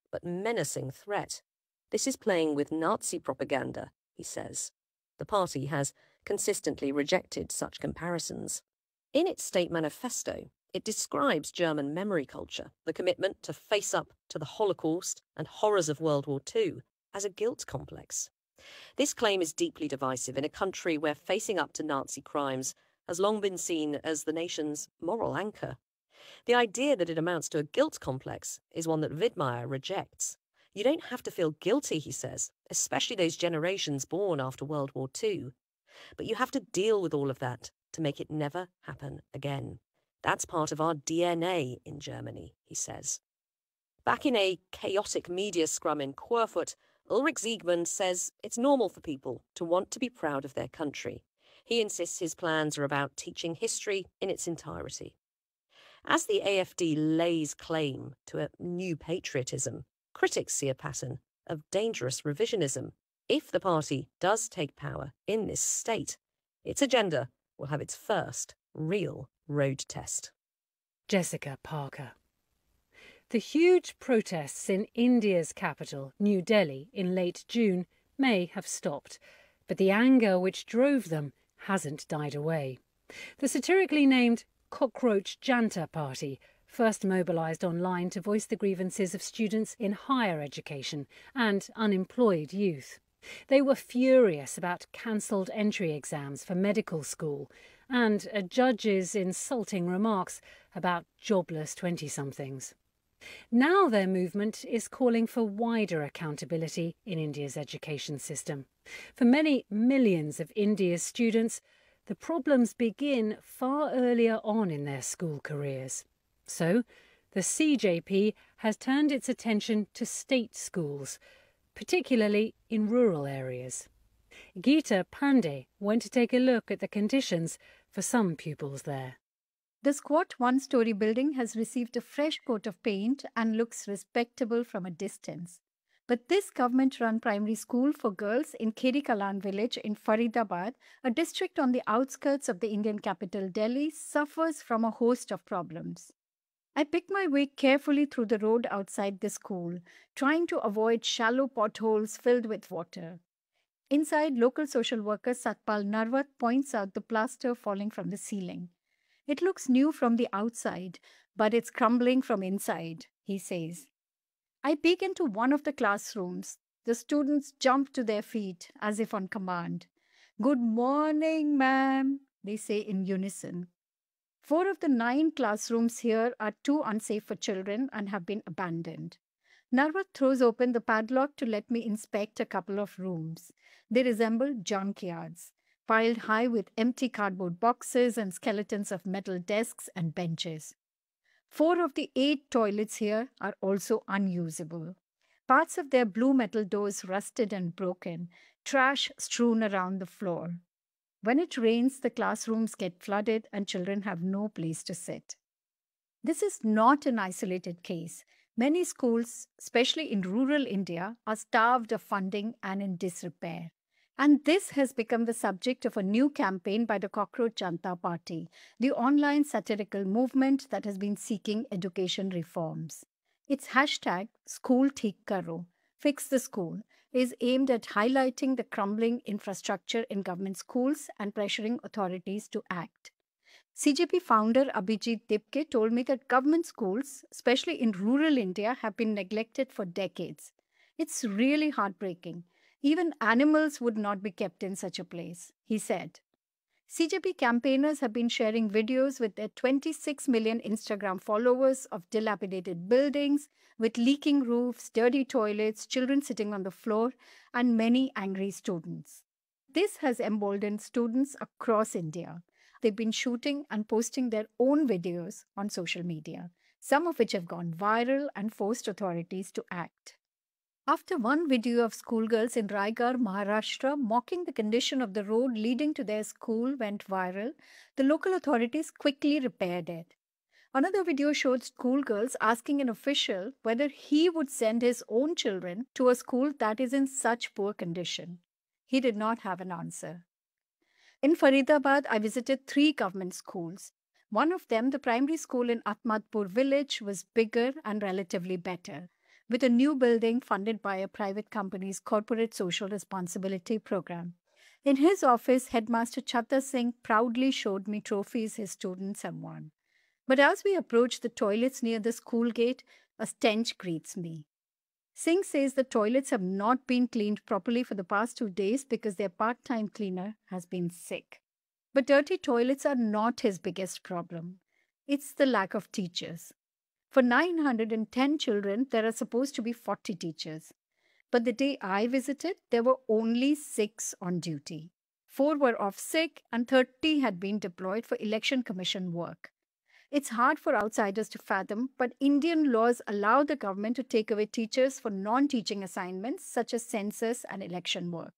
[SPEAKER 20] but menacing threat. This is playing with Nazi propaganda, he says. The party has consistently rejected such comparisons. In its state manifesto, it describes German memory culture, the commitment to face up to the Holocaust and horrors of World War Two, as a guilt complex. This claim is deeply divisive in a country where facing up to Nazi crimes has long been seen as the nation's moral anchor. The idea that it amounts to a guilt complex is one that Widmeyer rejects. You don't have to feel guilty, he says, especially those generations born after World War Two. But you have to deal with all of that to make it never happen again. That's part of our D N A in Germany, he says. Back in a chaotic media scrum in Querfurt, Ulrich Siegmund says it's normal for people to want to be proud of their country. He insists his plans are about teaching history in its entirety. As the A F D lays claim to a new patriotism, critics see a pattern of dangerous revisionism. If the party does take power in this state, its agenda will have its first real road test.
[SPEAKER 19] Jessica Parker. The huge protests in India's capital, New Delhi, in late June may have stopped, but the anger which drove them hasn't died away. The satirically named Cockroach Janta Party first mobilised online to voice the grievances of students in higher education and unemployed youth. They were furious about cancelled entry exams for medical school and a judge's insulting remarks about jobless twenty-somethings. Now their movement is calling for wider accountability in India's education system. For many millions of India's students, the problems begin far earlier on in their school careers. So, the C J P has turned its attention to state schools, particularly in rural areas. Geeta Pandey went to take a look at the conditions for some pupils there.
[SPEAKER 22] The squat one-story building has received a fresh coat of paint and looks respectable from a distance. But this government-run primary school for girls in Khedi Kalan village in Faridabad, a district on the outskirts of the Indian capital Delhi, suffers from a host of problems. I pick my way carefully through the road outside the school, trying to avoid shallow potholes filled with water. Inside, local social worker Satpal Narwat points out the plaster falling from the ceiling. It looks new from the outside, but it's crumbling from inside, he says. I peek into one of the classrooms. The students jump to their feet as if on command. "Good morning, ma'am," they say in unison. Four of the nine classrooms here are too unsafe for children and have been abandoned. Narwat throws open the padlock to let me inspect a couple of rooms. They resemble junkyards, piled high with empty cardboard boxes and skeletons of metal desks and benches. Four of the eight toilets here are also unusable. Parts of their blue metal doors rusted and broken, trash strewn around the floor. When it rains, the classrooms get flooded and children have no place to sit. This is not an isolated case. Many schools, especially in rural India, are starved of funding and in disrepair. And this has become the subject of a new campaign by the Cockroach Janta Party, the online satirical movement that has been seeking education reforms. Its hashtag, School Theek Karo, Fix the School, is aimed at highlighting the crumbling infrastructure in government schools and pressuring authorities to act. C J P founder Abhijit Dipke told me that government schools, especially in rural India, have been neglected for decades. It's really heartbreaking. Even animals would not be kept in such a place, he said. C J P campaigners have been sharing videos with their twenty-six million Instagram followers of dilapidated buildings, with leaking roofs, dirty toilets, children sitting on the floor, and many angry students. This has emboldened students across India. They've been shooting and posting their own videos on social media, some of which have gone viral and forced authorities to act. After one video of schoolgirls in Raigarh, Maharashtra, mocking the condition of the road leading to their school went viral, the local authorities quickly repaired it. Another video showed schoolgirls asking an official whether he would send his own children to a school that is in such poor condition. He did not have an answer. In Faridabad, I visited three government schools. One of them, the primary school in Atmadpur village, was bigger and relatively better. with a new building funded by a private company's corporate social responsibility program. In his office, Headmaster Chattar Singh proudly showed me trophies his students have won. But as we approach the toilets near the school gate, a stench greets me. Singh says the toilets have not been cleaned properly for the past two days because their part-time cleaner has been sick. But dirty toilets are not his biggest problem. It's the lack of teachers. For nine hundred ten children, there are supposed to be forty teachers. But the day I visited, there were only six on duty. Four were off sick and thirty had been deployed for election commission work. It's hard for outsiders to fathom, but Indian laws allow the government to take away teachers for non-teaching assignments such as census and election work.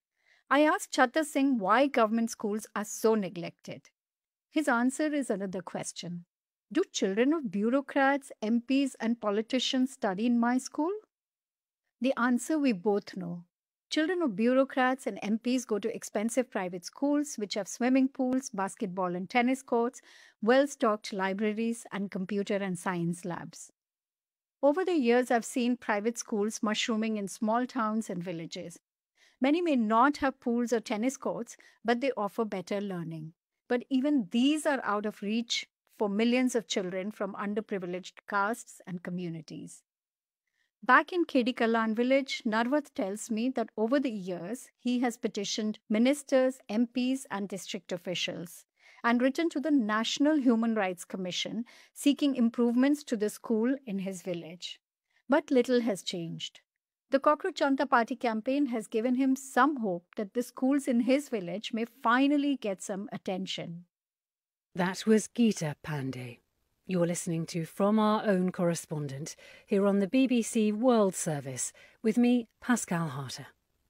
[SPEAKER 22] I asked Chattar Singh why government schools are so neglected. His answer is another question. Do children of bureaucrats, M Ps and politicians study in my school? The answer we both know. Children of bureaucrats and M Ps go to expensive private schools which have swimming pools, basketball and tennis courts, well-stocked libraries and computer and science labs. Over the years, I've seen private schools mushrooming in small towns and villages. Many may not have pools or tennis courts, but they offer better learning. But even these are out of reach for millions of children from underprivileged castes and communities. Back in Khedi Kallan village, Narwat tells me that over the years, he has petitioned ministers, M Ps and district officials and written to the National Human Rights Commission seeking improvements to the school in his village. But little has changed. The Cockroach Janata Party campaign has given him some hope that the schools in his village may finally get some attention.
[SPEAKER 19] That was Geeta Pandey. You're listening to From Our Own Correspondent here on the B B C World Service with me, Pascal Harter.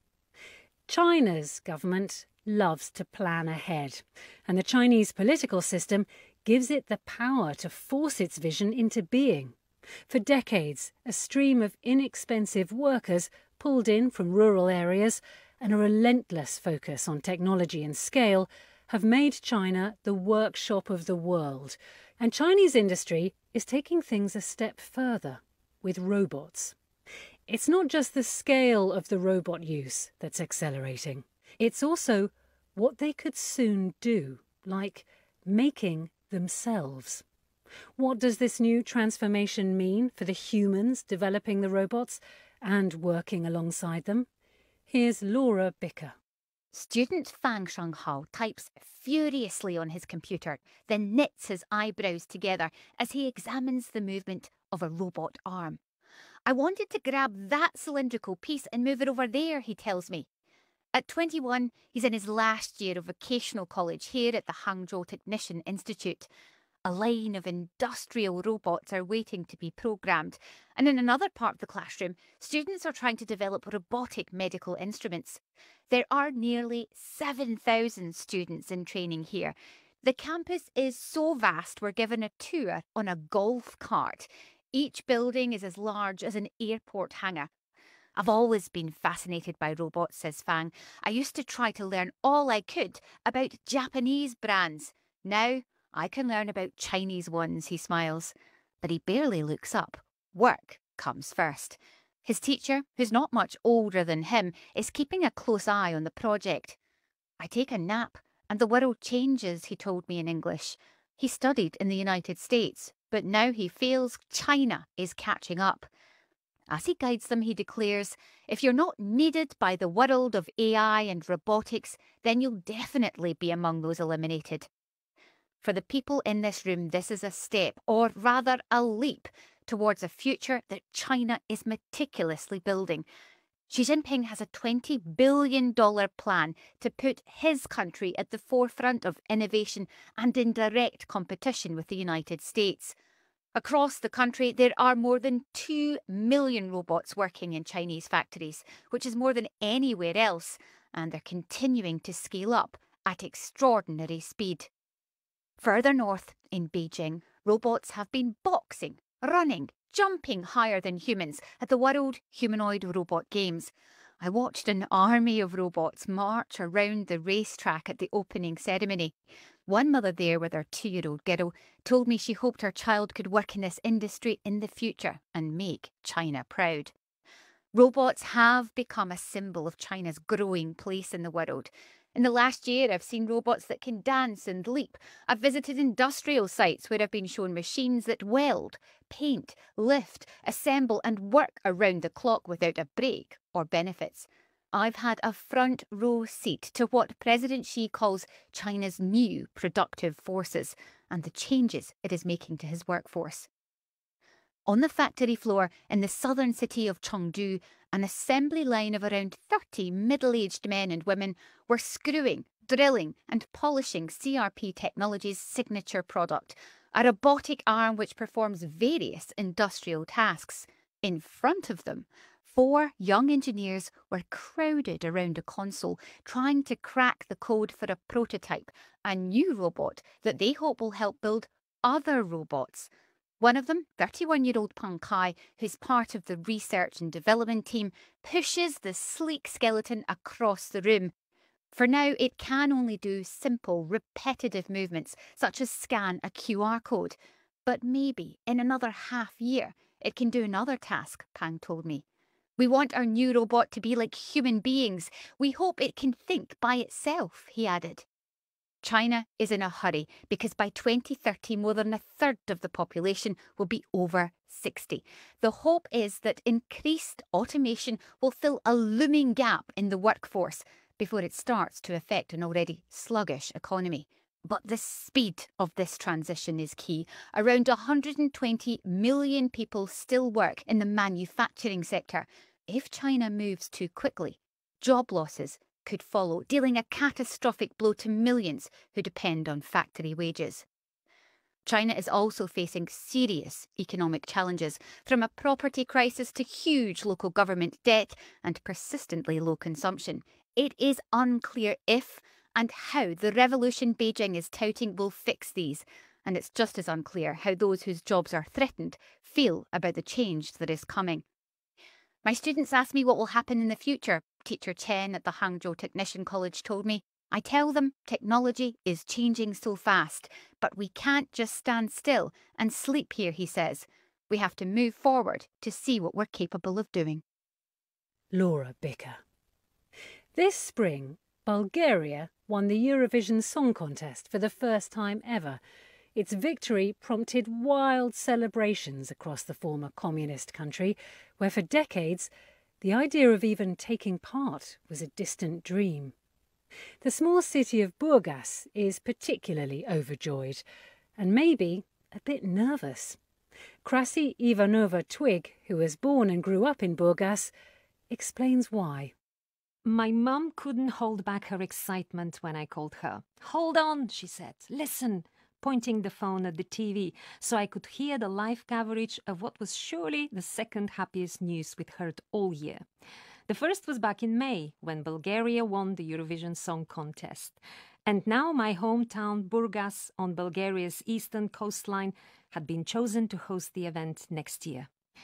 [SPEAKER 19] China's government loves to plan ahead, and the Chinese political system gives it the power to force its vision into being. For decades, a stream of inexpensive workers pulled in from rural areas and a relentless focus on technology and scale have made China the workshop of the world. And Chinese industry is taking things a step further with robots. It's not just the scale of the robot use that's accelerating. It's also what they could soon do, like making themselves. What does this new transformation mean for the humans developing the robots and working alongside them? Here's Laura Bicker.
[SPEAKER 21] Student Fang Shanghao types furiously on his computer, then knits his eyebrows together as he examines the movement of a robot arm. I wanted to grab that cylindrical piece and move it over there, he tells me. At twenty-one, he's in his last year of vocational college here at the Hangzhou Technician Institute. A line of industrial robots are waiting to be programmed, and in another part of the classroom, students are trying to develop robotic medical instruments. There are nearly seven thousand students in training here. The campus is so vast we're given a tour on a golf cart. Each building is as large as an airport hangar. I've always been fascinated by robots, says Fang. I used to try to learn all I could about Japanese brands. Now I can learn about Chinese ones, he smiles. But he barely looks up. Work comes first. His teacher, who's not much older than him, is keeping a close eye on the project. I take a nap and the world changes, he told me in English. He studied in the United States, but now he feels China is catching up. As he guides them, he declares, if you're not needed by the world of A I and robotics, then you'll definitely be among those eliminated. For the people in this room, this is a step, or rather a leap, towards a future that China is meticulously building. Xi Jinping has a twenty billion dollars plan to put his country at the forefront of innovation and in direct competition with the United States. Across the country, there are more than two million robots working in Chinese factories, which is more than anywhere else, and they're continuing to scale up at extraordinary speed. Further north, in Beijing, robots have been boxing, running, jumping higher than humans at the World Humanoid Robot Games. I watched an army of robots march around the racetrack at the opening ceremony. One mother there with her two-year-old girl told me she hoped her child could work in this industry in the future and make China proud. Robots have become a symbol of China's growing place in the world. In the last year, I've seen robots that can dance and leap. I've visited industrial sites where I've been shown machines that weld, paint, lift, assemble and work around the clock without a break or benefits. I've had a front row seat to what President Xi calls China's new productive forces and the changes it is making to his workforce. On the factory floor in the southern city of Chengdu, an assembly line of around thirty middle-aged men and women were screwing, drilling and polishing C R P Technologies' signature product, a robotic arm which performs various industrial tasks. In front of them, four young engineers were crowded around a console, trying to crack the code for a prototype, a new robot that they hope will help build other robots. One of them, thirty-one-year-old Peng Kai, who's part of the research and development team, pushes the sleek skeleton across the room. For now, it can only do simple, repetitive movements, such as scan a Q R code. But maybe in another half year, it can do another task, Pang told me. We want our new robot to be like human beings. We hope it can think by itself, he added. China is in a hurry because by twenty thirty, more than a third of the population will be over sixty. The hope is that increased automation will fill a looming gap in the workforce before it starts to affect an already sluggish economy. But the speed of this transition is key. Around one hundred twenty million people still work in the manufacturing sector. If China moves too quickly, job losses could follow, dealing a catastrophic blow to millions who depend on factory wages. China is also facing serious economic challenges, from a property crisis to huge local government debt and persistently low consumption. It is unclear if and how the revolution Beijing is touting will fix these, and it's just as unclear how those whose jobs are threatened feel about the change that is coming. My students ask me what will happen in the future, Teacher Chen at the Hangzhou Technician College told me. I tell them technology is changing so fast, but we can't just stand still and sleep here, he says. We have to move forward to see what we're capable of doing.
[SPEAKER 19] Laura Bicker. This spring, Bulgaria won the Eurovision Song Contest for the first time ever. Its victory prompted wild celebrations across the former communist country, where for decades the idea of even taking part was a distant dream. The small city of Burgas is particularly overjoyed, and maybe a bit nervous. Krasi Ivanova-Twig, who was born and grew up in Burgas, explains why.
[SPEAKER 3] My mum couldn't hold back her excitement when I called her. "Hold on," she said. "Listen," pointing the phone at the T V so I could hear the live coverage of what was surely the second happiest news we'd heard all year. The first was back in May, when Bulgaria won the Eurovision Song Contest. And now my hometown Burgas on Bulgaria's eastern coastline had been chosen to host the event next year.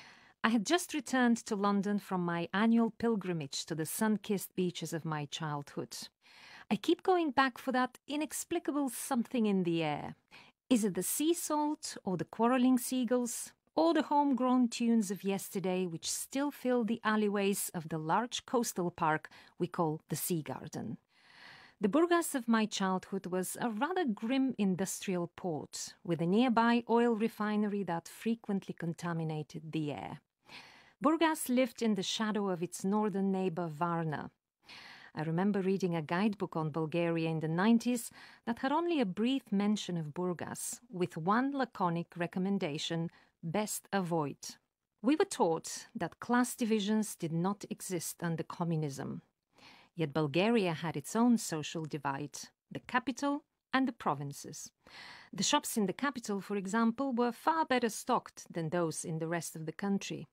[SPEAKER 3] I had just returned to London from my annual pilgrimage to the sun-kissed beaches of my childhood. I keep going back for that inexplicable something in the air. Is it the sea salt, or the quarrelling seagulls, or the homegrown tunes of yesterday which still fill the alleyways of the large coastal park we call the Sea Garden? The Burgas of my childhood was a rather grim industrial port, with a nearby oil refinery that frequently contaminated the air. Burgas lived in the shadow of its northern neighbour Varna. I remember reading a guidebook on Bulgaria in the nineties that had only a brief mention of Burgas, with one laconic recommendation: best avoid. We were taught that class divisions did not exist under communism. Yet Bulgaria had its own social divide, the capital and the provinces. The shops in the capital, for example, were far better stocked than those in the rest of the country.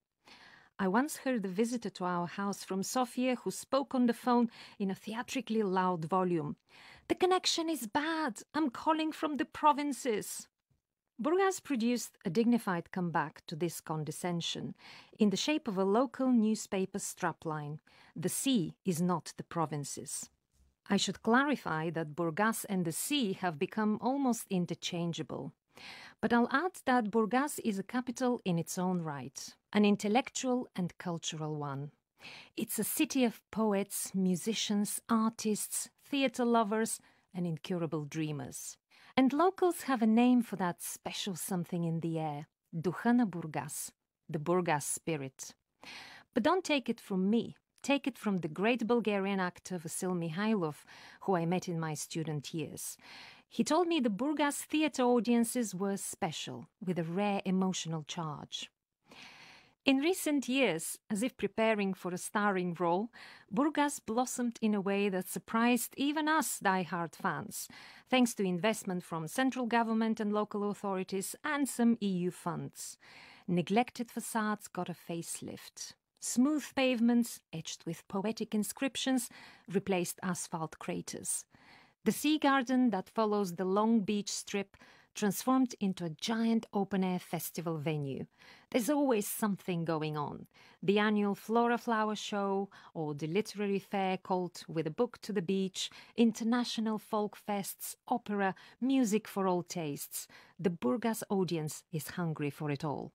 [SPEAKER 3] I once heard a visitor to our house from Sofia who spoke on the phone in a theatrically loud volume. "The connection is bad. I'm calling from the provinces." Burgas produced a dignified comeback to this condescension in the shape of a local newspaper strapline: "The sea is not the provinces." I should clarify that Burgas and the sea have become almost interchangeable. But I'll add that Burgas is a capital in its own right, an intellectual and cultural one. It's a city of poets, musicians, artists, theatre lovers, and incurable dreamers. And locals have a name for that special something in the air, Duha na Burgas, the Burgas spirit. But don't take it from me. Take it from the great Bulgarian actor Vasil Mikhailov, who I met in my student years. He told me the Burgas theatre audiences were special, with a rare emotional charge. In recent years, as if preparing for a starring role, Burgas blossomed in a way that surprised even us die-hard fans, thanks to investment from central government and local authorities and some E U funds. Neglected facades got a facelift. Smooth pavements, etched with poetic inscriptions, replaced asphalt craters. The sea garden that follows the long beach strip transformed into a giant open-air festival venue. There's always something going on. The annual Flora Flower Show, or the literary fair called With a Book to the Beach, international folk fests, opera, music for all tastes. The Burgas audience is hungry for it all.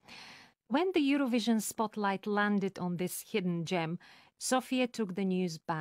[SPEAKER 3] When the Eurovision spotlight landed on this hidden gem, Sofia took the news back.